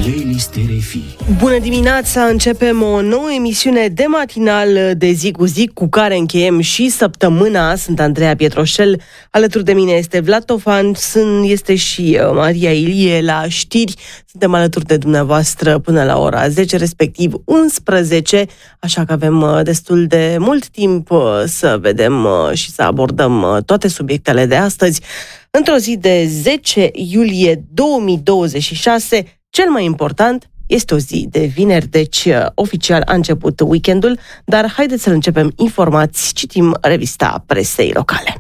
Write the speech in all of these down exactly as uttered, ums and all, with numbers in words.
Playlist R F I. Bună dimineața! Începem o nouă emisiune de matinal de zi cu zi, cu care încheiem și săptămâna. Sunt Andreea Pietroșel, alături de mine este Vlad Tofan, este și Maria Ilie la știri. Suntem alături de dumneavoastră până la ora zece, respectiv unsprezece, așa că avem destul de mult timp să vedem și să abordăm toate subiectele de astăzi. Într-o zi de zece iulie două mii douăzeci și șase, cel mai important este o zi de vineri, deci oficial a început weekendul, dar haideți să începem informați, citim revista presei locale.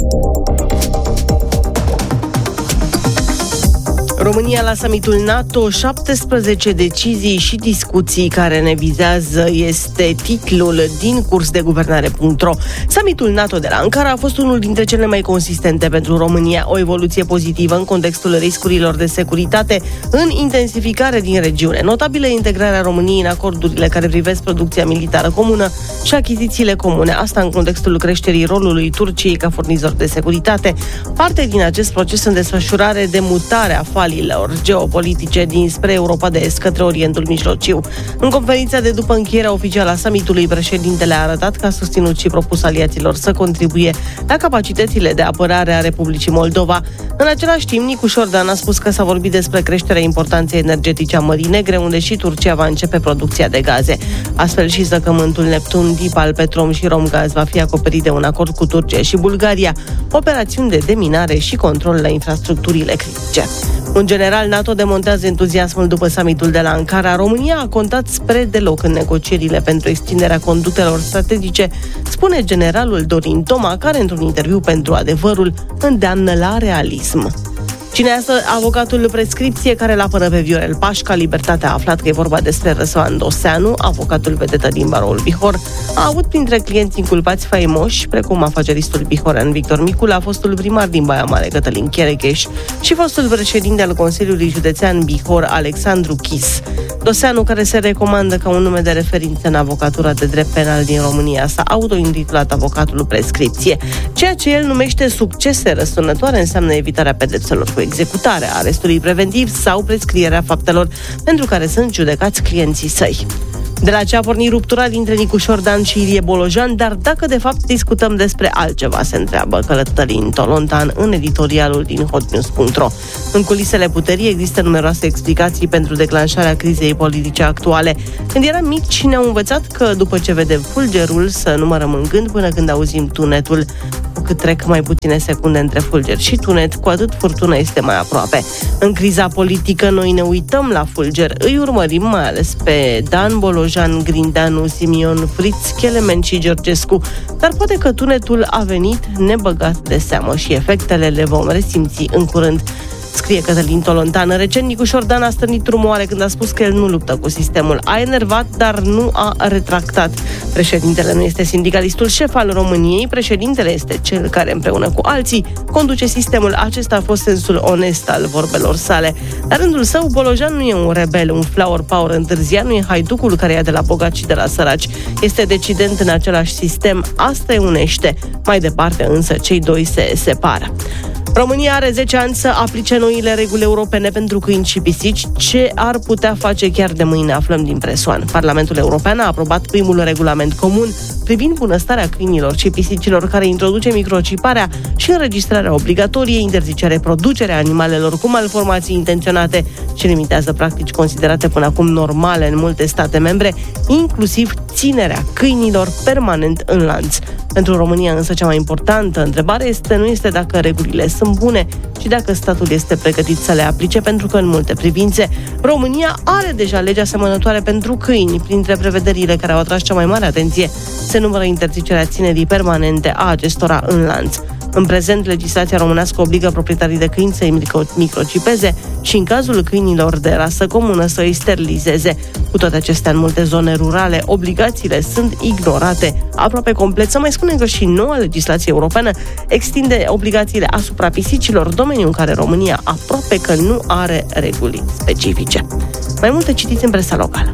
România la summitul NATO, șaptesprezece decizii și discuții care ne vizează, este titlul din curs de guvernare punct ro. Summitul NATO de la Ankara a fost unul dintre cele mai consistente pentru România, o evoluție pozitivă în contextul riscurilor de securitate în intensificare din regiune. Notabilă integrarea României în acordurile care privesc producția militară comună și achizițiile comune, asta în contextul creșterii rolului Turciei ca furnizor de securitate. Parte din acest proces în desfășurare de mutare a falilor geopolitice dinspre Europa de Est către Orientul Mijlociu. În conferința de după încheierea oficială a summitului, președintele a arătat că a susținut și propus aliaților să contribuie la capacitățile de apărare a Republicii Moldova. În același timp, Nicu Șordan a spus că s-a vorbit despre creșterea importanței energetice a Mării Negre, unde și Turcia va începe producția de gaze. Astfel și zăcământul Neptun, Dipal, Petrom și Romgaz va fi acoperit de un acord cu Turcia și Bulgaria, operațiuni de deminare și control la infrastructurile critice. Un general NATO demontează entuziasmul după summitul de la Ankara. România a contat spre deloc în negocierile pentru extinderea conductelor strategice, spune generalul Dorin Toma, care într-un interviu pentru Adevărul îndeamnă la realism. Cineastă, avocatul prescripție care îl apără pe Viorel Pașca, Libertatea a aflat că e vorba despre Răzvan Doseanu, avocatul vedetă din Baroul Bihor. A avut printre clienți inculpați faimoși, precum afaceristul bihorean Victor Micula, fostul primar din Baia Mare Cătălin Cherecheș și fostul președinte al Consiliului Județean Bihor Alexandru Chis. Doseanu, care se recomandă ca un nume de referință în avocatura de drept penal din România, s-a autointitulat avocatul prescripție. Ceea ce el numește succese răsunătoare înseamnă evitarea pedepselor cu executarea arestului preventiv sau prescrierea faptelor pentru care sunt judecați clienții săi. De la ce a pornit ruptura dintre Nicu Șordan și Ilie Bolojan, dar dacă de fapt discutăm despre altceva, se întreabă Cătălin Tolontan în editorialul din hotnews punct ro. În culisele puterii există numeroase explicații pentru declanșarea crizei politice actuale. Când eram mici ne-au învățat că după ce vedem fulgerul să numărăm în gând până când auzim tunetul. Cu cât trec mai puține secunde între fulger și tunet, cu atât furtuna este mai aproape. În criza politică noi ne uităm la fulger, îi urmărim mai ales pe Dan Bolojan, Grindeanu, Simion, Fritz, Chelemen și Georgescu, dar poate că tunetul a venit nebăgat de seamă și efectele le vom resimți în curând, scrie Cătălin Tolontan. Recent, Nicu Șordan a stârnit rumoare când a spus că el nu luptă cu sistemul. A enervat, dar nu a retractat. Președintele nu este sindicalistul șef al României, președintele este cel care împreună cu alții conduce sistemul. Acesta a fost sensul onest al vorbelor sale. La rândul său, Bolojan nu e un rebel, un flower power întârziat, nu e haiducul care ia de la bogați și de la săraci. Este decident în același sistem, asta îi unește. Mai departe însă cei doi se separă. România are zece ani să aplice noile reguli europene pentru câini și pisici. Ce ar putea face chiar de mâine, aflăm din Presoan. Parlamentul European a aprobat primul regulament comun privind bunăstarea câinilor și pisicilor, care introduce microciparea și înregistrarea obligatorie, interzice reproducerea animalelor cu malformații intenționate și limitează practici considerate până acum normale în multe state membre, inclusiv ținerea câinilor permanent în lanț. Pentru România însă cea mai importantă întrebare este nu este dacă regulile sunt bune, ci dacă statul este pregătit să le aplice, pentru că în multe privințe România are deja legea asemănătoare pentru câini. Printre prevederile care au atras cea mai mare atenție se numără interzicerea ținerii permanente a acestora în lanț. În prezent, legislația românească obligă proprietarii de câini să îi microcipeze și, în cazul câinilor de rasă comună, să îi sterilizeze. Cu toate acestea, în multe zone rurale, obligațiile sunt ignorate aproape complet. Să mai spunem că și noua legislație europeană extinde obligațiile asupra pisicilor, domeniu în care România aproape că nu are reguli specifice. Mai multe citiți în presa locală.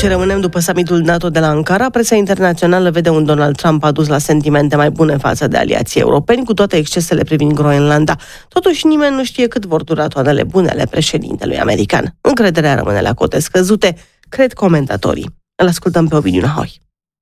ce rămânem după summitul NATO de la Ankara, presa internațională vede un Donald Trump adus la sentimente mai bune față de aliații europeni, cu toate excesele privind Groenlanda. Totuși, nimeni nu știe cât vor dura toanele bune ale președintelui american. Încrederea rămâne la cote scăzute, cred comentatorii. Îl ascultăm pe Ovidiu Nahoi.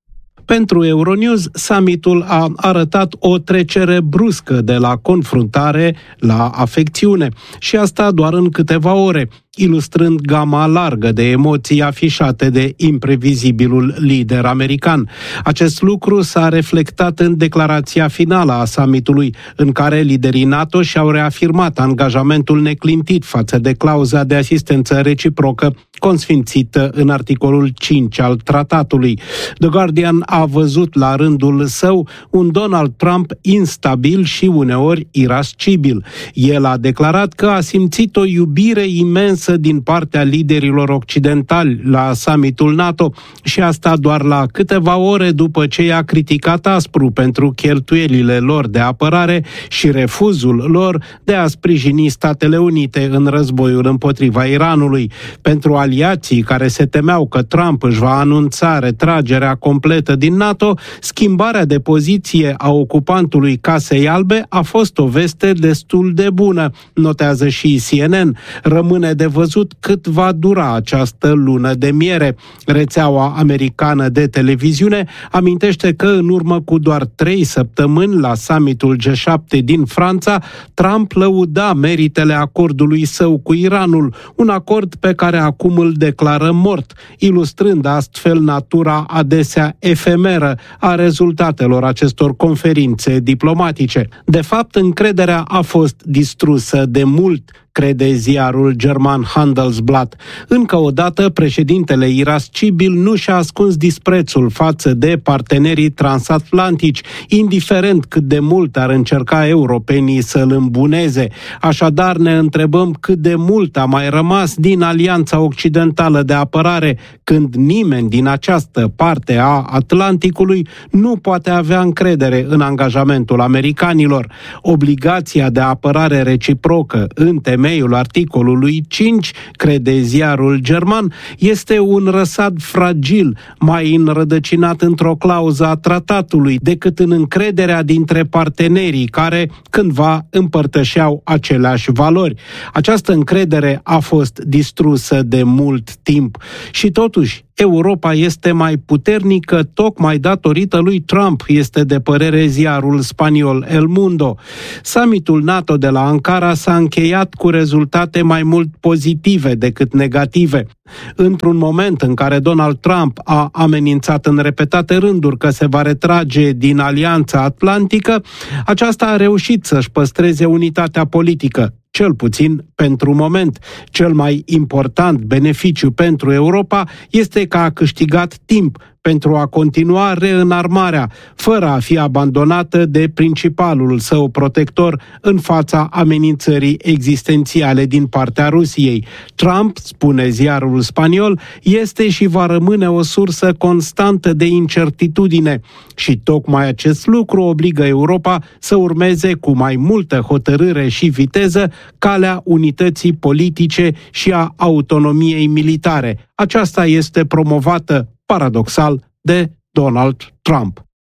Pentru Euronews, summitul a arătat o trecere bruscă de la confruntare la afecțiune și asta doar în câteva ore, ilustrând gama largă de emoții afișate de imprevizibilul lider american. Acest lucru s-a reflectat în declarația finală a summitului, în care liderii NATO și-au reafirmat angajamentul neclintit față de clauza de asistență reciprocă consfințită în articolul cinci al tratatului. The Guardian a văzut la rândul său un Donald Trump instabil și uneori irascibil. El a declarat că a simțit o iubire imensă din partea liderilor occidentali la summitul NATO și asta doar la câteva ore după ce i-a criticat aspru pentru cheltuielile lor de apărare și refuzul lor de a sprijini Statele Unite în războiul împotriva Iranului. Pentru aliații care se temeau că Trump își va anunța retragerea completă din NATO, schimbarea de poziție a ocupantului Casei Albe a fost o veste destul de bună, notează și C N N. Rămâne de văzut cât va dura această lună de miere. Rețeaua americană de televiziune amintește că în urmă cu doar trei săptămâni la summitul G șapte din Franța, Trump lăuda meritele acordului său cu Iranul, un acord pe care acum îl declară mort, ilustrând astfel natura adesea efemeră a rezultatelor acestor conferințe diplomatice. De fapt, încrederea a fost distrusă de mult, crede ziarul german Handelsblatt. Încă o dată, președintele irascibil nu și-a ascuns disprețul față de partenerii transatlantici, indiferent cât de mult ar încerca europenii să-l îmbuneze. Așadar, ne întrebăm cât de mult a mai rămas din Alianța Occidentală de Apărare, când nimeni din această parte a Atlanticului nu poate avea încredere în angajamentul americanilor. Obligația de apărare reciprocă în temeiul articolului cinci, crede ziarul german, este un răsad fragil, mai înrădăcinat într-o clauză a tratatului decât în încrederea dintre partenerii care cândva împărtășeau aceleași valori. Această încredere a fost distrusă de mult timp și totuși Europa este mai puternică tocmai datorită lui Trump, este de părere ziarul spaniol El Mundo. Summitul NATO de la Ankara s-a încheiat cu rezultate mai mult pozitive decât negative. Într-un moment în care Donald Trump a amenințat în repetate rânduri că se va retrage din Alianța Atlantică, aceasta a reușit să-și păstreze unitatea politică, cel puțin pentru moment. Cel mai important beneficiu pentru Europa este că a câștigat timp pentru a continua reînarmarea, fără a fi abandonată de principalul său protector în fața amenințării existențiale din partea Rusiei. Trump, spune ziarul spaniol, este și va rămâne o sursă constantă de incertitudine și tocmai acest lucru obligă Europa să urmeze cu mai multă hotărâre și viteză calea unității politice și a autonomiei militare. Aceasta este promovată paradoxal de Donald Trump.